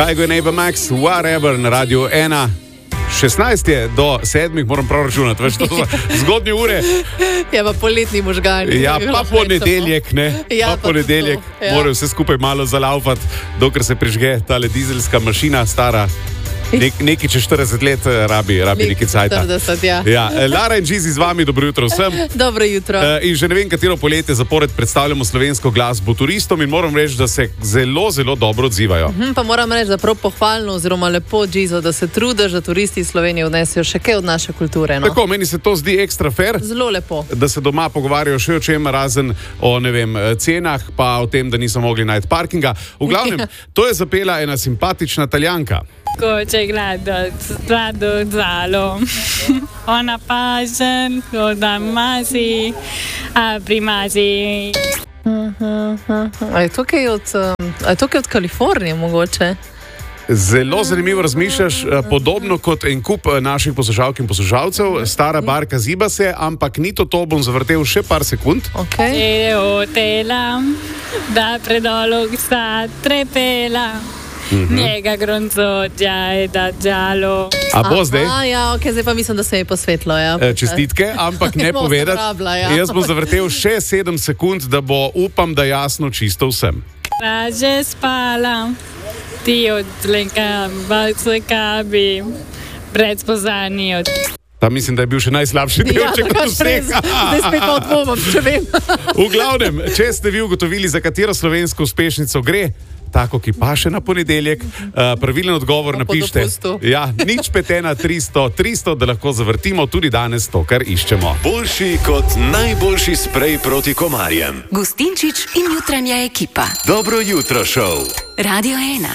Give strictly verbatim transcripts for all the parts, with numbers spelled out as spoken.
Kygo in Ava Max, Whatever na Radiu ena. šestnajst je do sedmih, moram prav računati, veš, to so zgodnje ure. Ja, pa poletni možgani. Ja, pa ponedeljek, ne, ja, pa ponedeljek, ja. Morajo vse skupaj malo zalaufati, dokler se prižge tale dizelska mašina, stara. Nek, neki čez štirideset let rabi, rabi neki cajta. štirideset, ja. Ja, Lara in Gizi z vami, dobro jutro vsem. Dobro jutro. Uh, in že ne vem, katero poletje zapored predstavljamo slovensko glasbo turistom in moram reči, da se zelo, zelo dobro odzivajo. Mhm, pa moram reči, da prav pohvalno oziroma lepo, Gizo, da se trudiš, da turisti iz Slovenije odnesejo še kaj od naše kulture. No? Tako, meni se to zdi ekstra fair. Zelo lepo. Da se doma pogovarjajo še o čem, razen o, ne vem, cenah, pa o tem, da niso mogli najti parkinga. V glavnem, to je zapela ena simpatična Italijanka. Ko če gledati strado zalo, ona pažen, da masi, a primasi. A je to kaj od, a je to kaj od Kalifornije mogoče? Zelo zanimivo razmišljaš, podobno kot en kup naših poslušalk in poslušalcev. Stara barka ziba se, ampak ni to to, bom zavrtel še par sekund. Okay. E hotela, da predolo sta trepela. Mm-hmm. Njega gronzodja je da džalo. A bo zdaj? A, ja, ok, zdaj pa mislim, da se je posvetlo. Ja. Čestitke, ampak ne povedati. Ja. Jaz bom zavrtel še sedem sekund, da bo, upam, da jasno čisto vsem. Raže spala, ti odlenkam, balce kabi, pred spozanji od... Ta mislim, da je bil še najslabši delček ja, od vsega. Zdaj spet pa odvomam, če vem. V glavnem, če ste vi ugotovili, za katero slovensko uspešnico gre, tako, ki paše na ponedeljek, uh, pravilen odgovor no, napište. Ja, nič petena tristo, tristo, da lahko zavrtimo tudi danes to, kar iščemo. Boljši kot najboljši sprej proti komarjem. Gustinčič in jutranja ekipa. Dobro jutro, šov. Radio ena.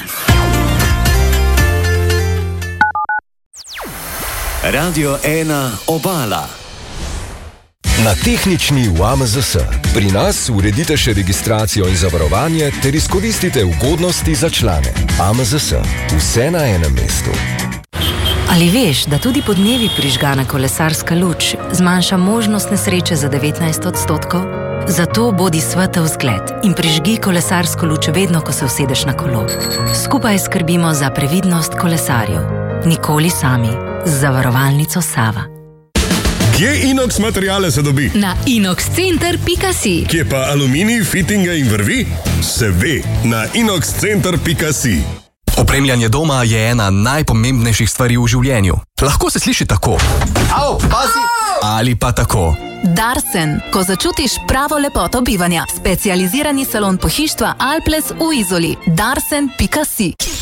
Radio ena Obala. Na tehnični v A M Z S. Pri nas uredite še registracijo in zavarovanje ter izkoristite ugodnosti za člane. A M Z S. Vse na enem mestu. Ali veš, da tudi podnevi prižgana kolesarska luč zmanjša možnost nesreče za devetnajst odstotkov? Zato bodi svetel zgled in prižgi kolesarsko luč vedno, ko se usedeš na kolo. Skupaj skrbimo za previdnost kolesarjev. Nikoli sami. Z zavarovalnico Sava. Kje inox materiale se dobi? Na inox center pika si. Kje pa aluminij, fitinge in vrvi? Se ve, na inox center pika si. Opremljanje doma je ena najpomembnejših stvari v življenju. Lahko se sliši tako. Au, pazi! Ali pa tako. Darsen, ko začutiš pravo lepoto bivanja. Specializirani salon pohištva Alples v Izoli. Darsen pika si.